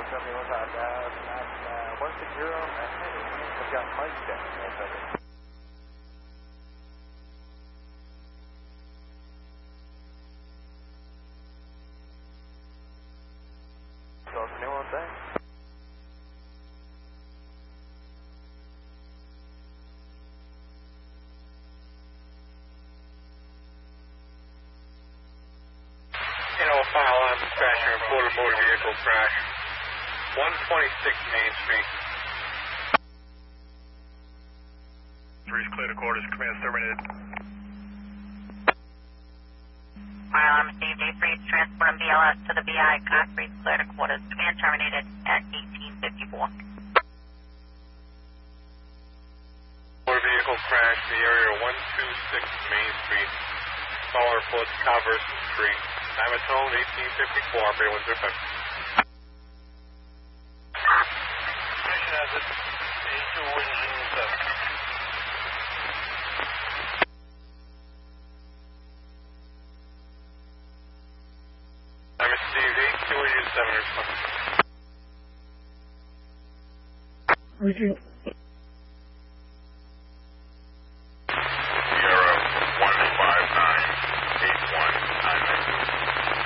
company was out 160 I've got mics down. So it's a new one thing. File on dispatcher, reported motor vehicle crash. 126 Main Street. 3's clear to quarters, command terminated. File on received A3, transport and BLS to the BI, car 3's clear to quarters, command terminated at 1854. Motor vehicle crash in the area 126 Main Street. Caller reports car versus tree. Amatone 1854, operator 105. Station has it. A2 engine 7. I received A2 engine 7 or something. Would you